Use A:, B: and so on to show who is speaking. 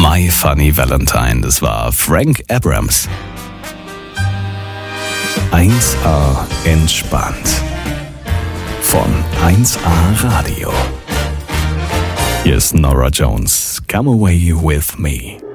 A: My Funny Valentine, das war Frank Abrams. 1A entspannt. Von 1A Radio. Hier ist Norah Jones, Come Away With Me.